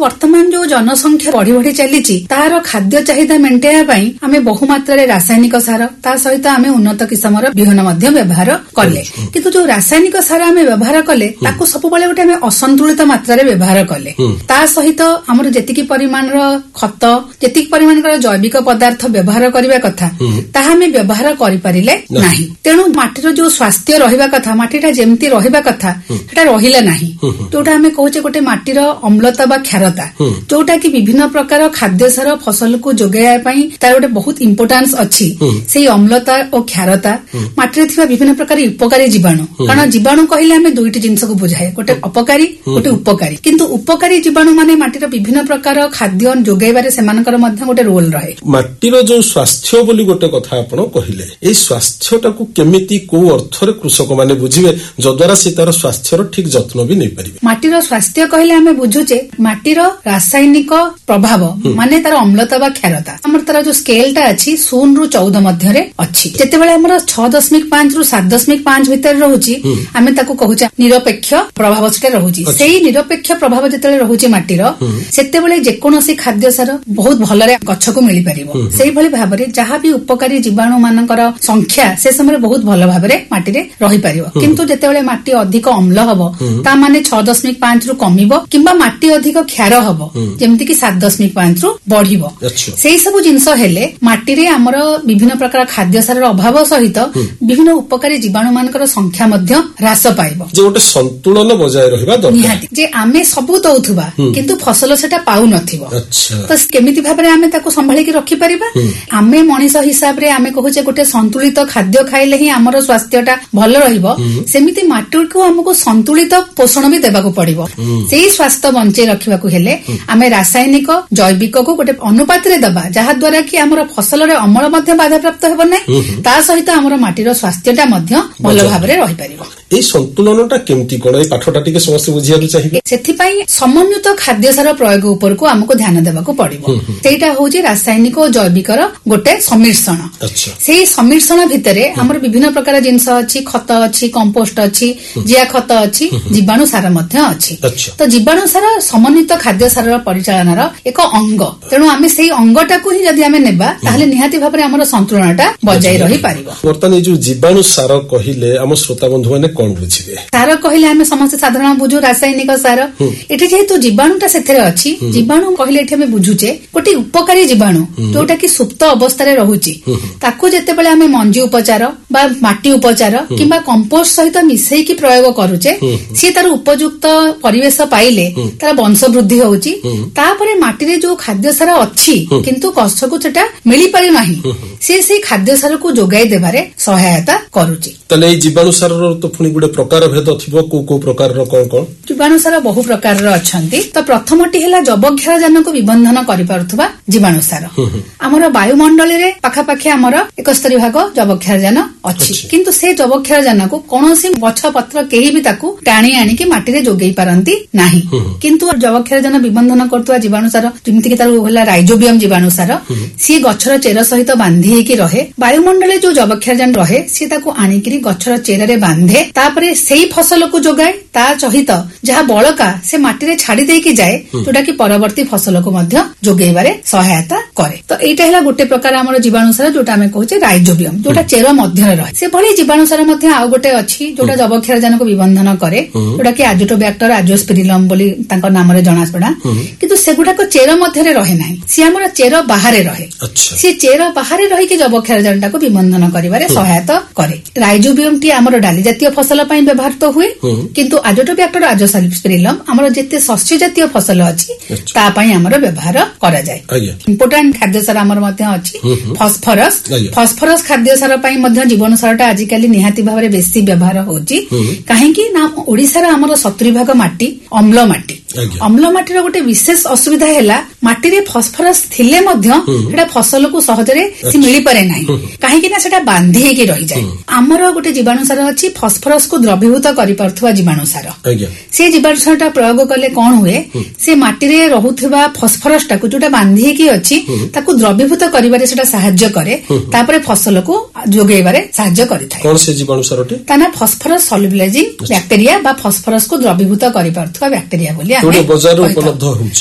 ବର୍ତ୍ତମାନ ଯୋଉ ଜନସଂଖ୍ୟା ବଢି ବଢି ଚାଲିଛି ତାହାର ଖାଦ୍ୟ ଚାହିଦା ମେଣ୍ଟେଇବା ପାଇଁ ଆମେ ବହୁ ମାତ୍ରାରେ ରାସାୟନିକ ସାର ତା ସହିତ ଆମେ ଉନ୍ନତ କିସମର ବିହନ ମଧ୍ୟ ବ୍ୟବହାର କଲେ, କିନ୍ତୁ ଯୋଉ ରାସାୟନିକ ସାର ଆମେ ବ୍ୟବହାର କଲେ ତାକୁ ସବୁବେଳେ ଗୋଟେ ଆମେ ଅସନ୍ତୁଳିତ ମାତ୍ରାରେ ବ୍ୟବହାର କଲେ। ତା ସହିତ ଆମର ଯେତିକି ପରିମାଣର ଖତ, ଯେତିକି ପରିମାଣର ଜୈବିକ ପଦାର୍ଥ ବ୍ୟବହାର କରିବା କଥା ତାହା ଆମେ ବ୍ୟବହାର କରିପାରିଲେ ନାହିଁ। ତେଣୁ ମାଟିର ଯୋଉ ସ୍ୱାସ୍ଥ୍ୟ ରହିବା କଥା, ମାଟିଟା ଯେମିତି ରହିବା କଥା ସେଟା ରହିଲା ନାହିଁ। ଯୋଉଟା ଆମେ କହୁଛେ ଗୋଟେ ମାଟିର ଅମ୍ଳତା ବା କ୍ଷାରତା, ଯୋଉଟା କି ବିଭିନ୍ନ ପ୍ରକାର ଖାଦ୍ୟ ସାର ଫସଲକୁ ଯୋଗାଇବା ପାଇଁ ତାର ଗୋଟେ ବହୁତ ଇମ୍ପୋର୍ଟାନ୍ସ ଅଛି। ସେଇ ଅମ୍ଳତା ଓ କ୍ଷାରତା, ମାଟିରେ ଥିବା ବିଭିନ୍ନ ପ୍ରକାର ଉପକାରୀ ଜୀବାଣୁ, କାରଣ ଜୀବାଣୁ କହିଲେ ଆମେ ଦୁଇଟି ଜିନିଷକୁ ବୁଝାଏ, ଗୋଟେ ଅପକାରୀ ଗୋଟେ ଉପକାରୀ। କିନ୍ତୁ ଉପକାରୀ ଜୀବାଣୁ ମାନେ ମାଟିର ବିଭିନ୍ନ ପ୍ରକାର ଖାଦ୍ୟ ଯୋଗାଇବାରେ ସେମାନଙ୍କର ମଧ୍ୟ ଗୋଟେ ରୋଲ ରହେ। ମାଟିର ଯୋଉ ସ୍ୱାସ୍ଥ୍ୟ ବୋଲି ଗୋଟେ କଥା ଆପଣ କହିଲେ, ଏଇ ସ୍ୱାସ୍ଥ୍ୟଟାକୁ କେମିତି କୋଉ ଅର୍ଥରେ କୃଷକ ମାନେ ବୁଝିବେ ଯଦ୍ୱାରା ସେ ତାର ସ୍ୱାସ୍ଥ୍ୟର ଠିକ ଯତ୍ନ ବି ନେଇପାରିବେ? ମାଟିର ସ୍ୱାସ୍ଥ୍ୟ କହିଲେ ଆମେ ବୁଝୁଛେ ମାଟିର ରାସାୟନିକ ପ୍ରଭାବ ମାନେ ତାର ଅମ୍ଳତା ବା କ୍ଷାରତା। ଆମର ତାର ଯୋଉ ସ୍କେଲଟା ଅଛି 0 ରୁ 14 ମଧ୍ୟରେ ଅଛି। ଯେତେବେଳେ ଆମର 6.5 ରୁ 7.5 ଭିତରେ ରହୁଛି ଆମେ ତାକୁ କହୁଛେ ନିରପେକ୍ଷ ପ୍ରଭାବ ସେଟା ରହୁଛି। ସେଇ ନିରପେକ୍ଷ ପ୍ରଭାବ ଯେତେବେଳେ ରହୁଛି ମାଟିର, ସେତେବେଳେ ଯେକୌଣସି ଖାଦ୍ୟ ସାର ବହୁତ ଭଲରେ ଗଛକୁ ମିଳିପାରିବ। ସେଇଭଳି ଭାବରେ ଯାହା ବି ଉପକାରୀ ଜୀବାଣୁ ମାନଙ୍କର ସଂଖ୍ୟା ସେ ସମୟରେ ବହୁତ ଭଲ ଭାବରେ ମାଟିରେ ରହିପାରିବ। କିନ୍ତୁ ଯେତେବେଳେ ମାଟି ଅଧିକ ଅମ୍ଳ ହବ ତା ମାନେ 6.5 ରୁ କମିବ, କିମ୍ବା ମାଟି ଅଧିକ କ୍ଷାର ହବ ଯେମିତିକି 7.5 ରୁ ବଢିବ। ସେଇ ସବୁ ଜିନିଷ ହେଲେ ମାଟିରେ ଆମର ବିଭିନ୍ନ ପ୍ରକାର ଖାଦ୍ୟ ସାରର ଅଭାବ ସହିତ ବିଭିନ୍ନ ଉପକାରୀ ଜୀବାଣୁ ମାନଙ୍କର ସଂଖ୍ୟା ମଧ୍ୟ ହ୍ରାସ ପାଇବ। ଯେ ଗୋଟେ ସନ୍ତୁଳନ ବଜାୟ ରହିବା ଦରକାର। ନିହାତି, ଯେ ଆମେ ସବୁ ଦଉଥିବା କିନ୍ତୁ ଫସଲ ସେଟା ପାଉନଥିବ, ତ କେମିତି ଭାବରେ ଆମେ ତାକୁ ସମ୍ଭାଳିକି ରଖିପାରିବା? ଆମେ ମଣିଷ ହିସାବରେ ଆମେ କହୁଛେ ଗୋଟେ ସନ୍ତୁଳିତ ଖାଦ୍ୟ ଖାଇଲେ ହିଁ ଆମର ସ୍ୱାସ୍ଥ୍ୟଟା ଭଲ ରହିବ। ସେମିତି ମାଟିକୁ ଆମକୁ ସନ୍ତୁଳିତ ପୋଷଣ ବି ଦେବାକୁ ପଡିବ। ସେଇ ସ୍ୱାସ୍ଥ୍ୟ ବଞ୍ଚେଇ ରଖିବାକୁ ହେଲେ ଆମେ ରାସାୟନିକ ଜୈବିକକୁ ଗୋଟେ ଅନୁପାତରେ ଦବା, ଯାହା ଦ୍ୱାରା କି ଆମର ଫସଲରେ ଅମଳ ମଧ୍ୟ ବାଧାପ୍ରାପ୍ତ ହେବ ନାହିଁ, ତା ସହିତ ଆମର ମାଟିର ସ୍ୱାସ୍ଥ୍ୟଟା ମଧ୍ୟ ଭଲ ଭାବରେ ରହିପାରିବ। ଏଇ ସନ୍ତୁଳନଟା କେମିତି କଣ, ଏଇ ପାଠଟା ଟିକେ ସମସ୍ତେ ବୁଝିବାକୁ ଚାହିଁବେ। ସେଥିପାଇଁ ସମନ୍ୱିତ ଖାଦ୍ୟ ସାର ପ୍ରୟୋଗ ଉପରକୁ ଆମକୁ ଧ୍ୟାନ ଦେବାକୁ ପଡିବ। ସେଇଟା ହଉଛି ରାସାୟନିକ ଓ ଜୈବିକର ଗୋଟେ ସମ୍ମିଶ୍ରଣ। ସେଇ ସମ୍ମିଶ୍ରଣ ଭିତରେ ଆମର ବିଭିନ୍ନ ପ୍ରକାର ଜିନିଷ ଅଛି, ଖତ ଅଛି, କମ୍ପୋଷ୍ଟ ଅଛି, ଜିଆ ଖତ ଅଛି, ଜୀବାଣୁ ସାର ମଧ୍ୟ ଅଛି। ତ ଜୀବାଣୁ ସାର ସମନ୍ୱିତ ଖାଦ୍ୟ ସାରର ପରିଚାଳନାର ଏକ ଅଙ୍ଗ। ତେଣୁ ଆମେ ସେଇ ଅଙ୍ଗଟାକୁ ହିଁ ଯଦି ଆମେ ନେବା ତାହେଲେ ନିହାତି ଭାବରେ ଆମର ସନ୍ତୁଳନଟା ବଜାଇ ରହିପାରିବ। ବର୍ତ୍ତମାନ ଏଇ ଯୋଉ ଜୀବାଣୁ ସାର କହିଲେ ଆମ ଶ୍ରୋତା ବନ୍ଧୁ ମାନେ କଣ ବୁଝିବେ? ସାର କହିଲେ ଆମେ ସମସ୍ତେ ସାଧାରଣ ବୁଝୁ ରାସାୟନିକ ସାର। ଏଠି ଯେହେତୁ ଜୀବାଣୁଟା ସେଥିରେ ଅଛି, ଜୀବାଣୁ କହିଲେ ଏଠି ଆମେ ବୁଝୁଛେ ଗୋଟେ ଉପକାରୀ ଜୀବାଣୁ ଯୋଉଟା କି ସୁପ୍ତ ଅବସ୍ଥାରେ ରହୁଛି। ତାକୁ ଯେତେବେଳେ ଆମେ ମଞ୍ଜି ଉପଚାର ବା ମାଟି ଉପଚାର କିମ୍ବା କମ୍ପୋଷ୍ଟ ସହିତ ମିଶେଇକି ପ୍ରୟୋଗ କରୁଛେ, ସିଏ ତାର ଉପଯୁକ୍ତ ପରିବେଶ ପାଇଲେ ତାର ବଂଶ ବୃଦ୍ଧି ହଉଛି। ତାପରେ ମାଟିରେ ଯୋଉ ଖାଦ୍ୟ ସାର ଅଛି କିନ୍ତୁ ଗଛକୁ ସେଟା ମିଳିପାରି ନାହିଁ, ସିଏ ସେଇ ଖାଦ୍ୟ ସାରକୁ ଯୋଗାଇ ଦେବାରେ ସହାୟତା କରୁଛି। ତାହେଲେ ଏଇ ଜୀବାଣୁ ସାରର ତ ପୁଣି ଗୋଟେ ପ୍ରକାର ଭେଦ ଥିବ, କୋଉ କୋଉ ପ୍ରକାରର କଣ କଣ? ଜୀବାଣୁ ସାର ବହୁ ପ୍ରକାରର ଅଛନ୍ତି। ତ ପ୍ରଥମଟି ହେଲା ଯବକ୍ଷାରଜାନକୁ ବିବନ୍ଧନ କରିପାରୁଥିବା ଜୀବାଣୁ ସାର। ଆମର ବାୟୁମଣ୍ଡଳରେ ପାଖାପାଖି ଆମର 71 ଭାଗ ଯବକ୍ଷାରଜାନ ଅଛି, କିନ୍ତୁ ସେ ଯବକ୍ଷାରଜାନକୁ କୌଣସି ଗଛ ପତ୍ର କେହି ବି ତାକୁ ଟାଣି ଆଣିକି ମାଟିରେ ଯୋଗେଇ ପାରନ୍ତି ନାହିଁ। କିନ୍ତୁ ଯବକ୍ଷାରଜାନ ବିବନ୍ଧନ କରୁଥିବା ଜୀବାଣୁ ସାର ଯେମିତିକି ତାର ହେଲା ରାଇଜୋବିୟମ ଜୀବାଣୁ ସାର, ସିଏ ଗଛର ଚେର ସହିତ ବାନ୍ଧି ହେଇକି ରହେ। ବାୟୁମଣ୍ଡଳରେ ଯୋଉ ଯବକ୍ଷାରଜାନ ରହେ ସିଏ ତାକୁ ଆଣିକିରି ଗଛର ଚେରରେ ବାନ୍ଧେ, ତାପରେ ସେଇ ଫସଲକୁ ଯୋଗାଏ। ତା ସହିତ ଯାହା ବଳକା ସେ ମାଟିରେ ଛାଡି ଦେଇକି ଯାଏ, ଯୋଉଟା କି ପରବର୍ତ୍ତୀ ଫସଲକୁ ମଧ୍ୟ ଯୋଗେଇବାରେ ସହାୟତା କରେ। ତ ଏଇଟା ହେଲା ଗୋଟେ ପ୍ରକାର ଆମର ଜୀବାଣୁ ସାର ଯୋଉଟା ଆମେ କହୁଛେ ରାଇଜୋବିୟମ, ଯୋଉଟା ଚେର ମଧ୍ୟରେ ରହେ। ସେଭଳି ଜୀବାଣୁ ସାର ମଧ୍ୟ ଆଉ ଗୋଟେ ଅଛି ଯୋଉଟା ଯବକ୍ଷାରଜାନକୁ ବିବନ୍ଧନ କରେ, ଯୋଉଟା କି ଆଜୋଟୋବ୍ୟାକ୍ଟର ଆଜୋସ୍ପିରିଲମ ବୋଲି ତାଙ୍କ ନାମରେ ଜଣାଶୁଣା। କିନ୍ତୁ ସେଗୁଡାକ ଚେର ମଧ୍ୟରେ ରହେ ନାହିଁ, ସିଏ ଆମର ଚେର ବାହାରେ ରହେ। ସିଏ ଚେର ବାହାରେ ରହିକି ଯବକ୍ଷାରଜାନଟାକୁ ବିବନ୍ଧନ କରିବାରେ ସହାୟତା କରେ। ରାଇଜୋବିୟମ ଟି ଆମର ଡାଲି ଜାତୀୟ ଫସଲ ପାଇଁ ବ୍ୟବହୃତ ହୁଏ, କିନ୍ତୁ ଆଜୋଟୋବ୍ୟାକ୍ଟର ଆଜୋସ୍ପିରିଲମ ଆମର ଯେତେ ଶସ୍ୟ ଜାତୀୟ ଫସଲ ଅଛି ତା ପାଇଁ ଆମର ବ୍ୟବହାର କରାଯାଏ। ଇମ୍ପୋର୍ଟାଣ୍ଟ ଖାଦ୍ୟ ସାର ଆମର ମଧ୍ୟ ଅଛି ଫସଫରସ। ଫସଫରସ ଖାଦ୍ୟ ସାର ପାଇଁ ମଧ୍ୟ ଜୀବାଣୁ ସାରଟା ଆଜିକାଲି ନିହାତି ଭାବରେ ବେଶୀ ବ୍ୟବହାର ହଉଛି। କାହିଁକି ନା ଓଡିଶାର ଆମର 70 ଭାଗ ମାଟି ଅମ୍ଳ ମାଟି। ଅମ୍ଳ ମାଟିର ଗୋଟେ ବିଶେଷ ଅସୁବିଧା ହେଲା ମାଟିରେ ଫସଫରସ ଥିଲେ ମଧ୍ୟ ସେଟା ଫସଲକୁ ସହଜରେ ମିଳିପାରେ ନାହିଁ, କାହିଁକି ନା ସେଟା ବାନ୍ଧି ହେଇକି ରହିଯାଏ। ଆମର ଗୋଟେ ଜୀବାଣୁ ସାର ଅଛି ଫସଫରସକୁ ଦ୍ରବୀଭୂତ କରିପାରୁଥିବା ଜୀବାଣୁ ସାର। ସେ ଜୀବାଣୁ ସାରଟା ପ୍ରୟୋଗ କଲେ କଣ ହୁଏ, ସେ ମାଟିରେ ରହୁଥିବା ଫସଫରସଟାକୁ ଯୋଉଟା ବାନ୍ଧି ହେଇକି ଅଛି ତାକୁ ଦ୍ରବୀଭୂତ କରିବାରେ ସେଟା ସାହାଯ୍ୟ କରେ, ତାପରେ ଫସଲକୁ ଯୋଗେଇବାରେ ସାହାଯ୍ୟ କରିଥାଏ। କଣ ସେ ଜୀବାଣୁ ସାରଟି? ତା ନା ଫସଫରସ ସଲ୍ୟୁବିଲାଇଜିଂ ବ୍ୟାକ୍ଟେରିଆ ବା ଫସଫରସକୁ ଦ୍ରବୀଭୂତ କରିପାରୁଥିବା ବ୍ୟାକ୍ଟେରିଆ ବୋଲି ବଜାରରେ ଉପଲବ୍ଧ ହେଉଛି।